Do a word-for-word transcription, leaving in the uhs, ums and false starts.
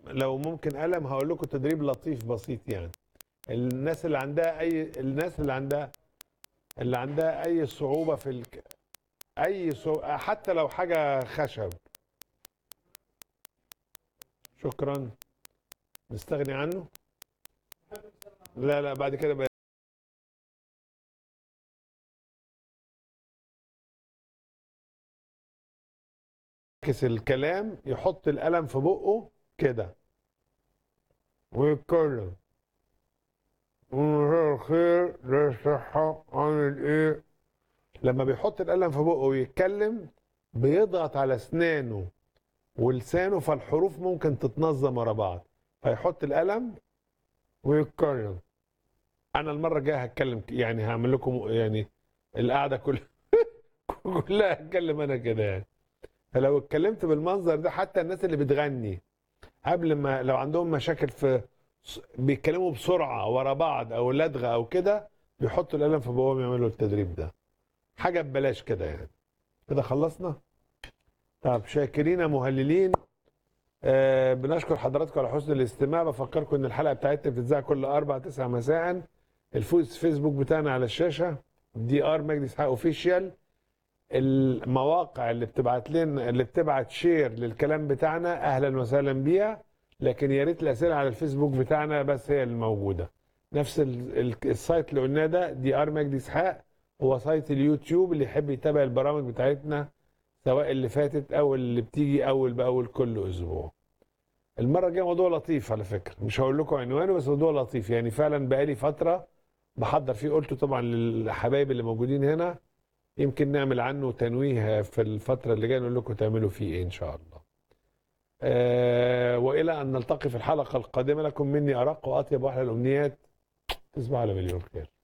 لو ممكن قلم هقول لكم تدريب لطيف بسيط يعني. الناس اللي عندها اي الناس اللي عندها اللي عندها اي صعوبة في الك... اي صعوبة حتى لو حاجة خشب. شكرا. نستغني عنه. لا لا بعد كده بيعكس الكلام، يحط القلم في بقه كده ويتكلم. مساء الخير، ده الصحة، عامل ايه؟ لما بيحط القلم في بقه ويتكلم بيضغط على اسنانه ولسانه، فالحروف ممكن تتنظم ورا بعض، فيحط القلم ويتكلم. انا المره الجايه هتكلم ك- يعني هعمل لكم يعني القعده كلها كلها هتكلم انا كده يعني. فلو اتكلمت بالمنظر ده حتى الناس اللي بتغني قبل ما لو عندهم مشاكل في ص- بيتكلموا بسرعه ورا بعض او لدغه او كده، بيحطوا القلم في بقهم يعملوا التدريب ده. حاجه ببلاش كده يعني. كده خلصنا. طب شاكرين يا مهللين. آه بنشكر حضراتكم على حسن الاستماع. بفكركم ان الحلقه بتاعتنا بتتذاع كل اربع تسعة مساء. الفوز فيسبوك بتاعنا على الشاشه دي ار مجدي اسحاق اوفيشال. المواقع اللي بتبعت لنا اللي بتبعت شير للكلام بتاعنا اهلا وسهلا بيها، لكن يا ريت الاسئله على الفيسبوك بتاعنا بس هي الموجوده. نفس ال- ال- السايت اللي قلناه ده دي ار مجدي اسحاق هو سايت اليوتيوب اللي يحب يتابع البرامج بتاعتنا، سواء اللي فاتت او اللي بتيجي اول باول كل اسبوع. المره الجايه موضوع لطيف على فكره، مش هقول لكم عنوانه بس موضوع لطيف يعني فعلا بقالي فتره بحضر فيه، قلته طبعا للحبايب اللي موجودين هنا، يمكن نعمل عنه تنويه في الفتره اللي جايه نقول لكم تعملوا فيه ايه ان شاء الله. أه والى ان نلتقي في الحلقه القادمه، لكم مني ارق واطيب واحلى الامنيات. تصبحوا على مليون خير.